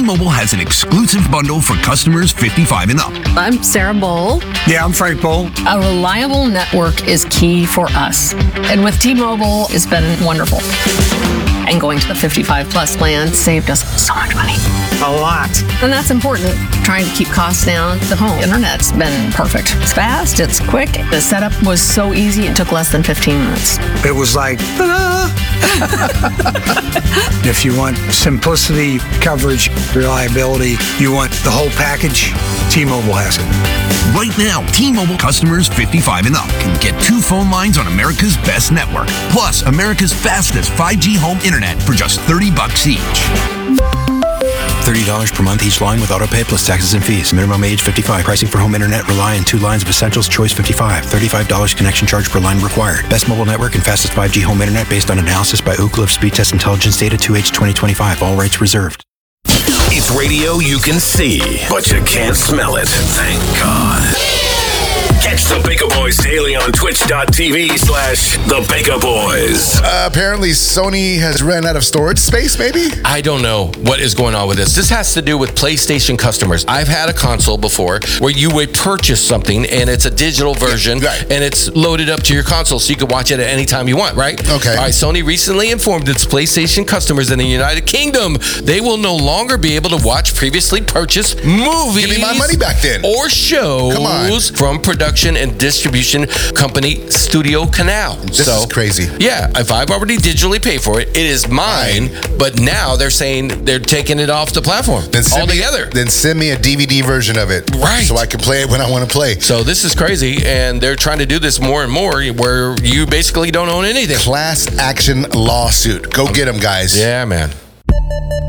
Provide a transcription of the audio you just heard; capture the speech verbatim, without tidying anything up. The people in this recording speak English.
T-Mobile has an exclusive bundle for customers fifty-five and up. I'm Sarah Bowl. Yeah, I'm Frank Bowl. A reliable network is key for us. And with T-Mobile, it's been wonderful. And going to the fifty-five plus plan saved us so much money. A lot. And that's important. Trying to keep costs down. The home internet's been perfect. It's fast, it's quick. The setup was so easy, it took less than fifteen minutes. It was like, ta-da! If you want simplicity, coverage, reliability, you want the whole package, T-Mobile has it. Right now, T-Mobile customers fifty-five and up can get two phone lines on America's best network, plus America's fastest five G home internet for just thirty bucks each. thirty dollars per month each line with autopay plus taxes and fees. Minimum age fifty-five. Pricing for home internet rely on two lines of Essentials Choice fifty-five. thirty-five dollars connection charge per line required. Best mobile network and fastest five G home internet based on analysis by Ookla of Speed Test Intelligence Data two H twenty twenty-five. All rights reserved. It's radio you can see, but you can't smell it. Thank God. Catch the Baker Boys daily on twitch.tv slash the Baker Boys. Uh, apparently, Sony has ran out of storage space, maybe? I don't know what is going on with this. This has to do with PlayStation customers. I've had a console before where you would purchase something and it's a digital version Yeah, right. and it's loaded up to your console so you can watch it at any time you want, right? Okay. All right, Sony recently informed its PlayStation customers in the United Kingdom they will no longer be able to watch previously purchased movies. Give me my money back then. Or shows Come on. from production and distribution company Studio Canal. This so, is crazy. Yeah, if I've already digitally paid for it, it is mine, but now they're saying they're taking it off the platform Then send me- altogether. Then send me a D V D version of it. Right. So I can play it when I want to play. So this is crazy, and they're trying to do this more and more where you basically don't own anything. Class action lawsuit. Go get them, guys. Yeah, man.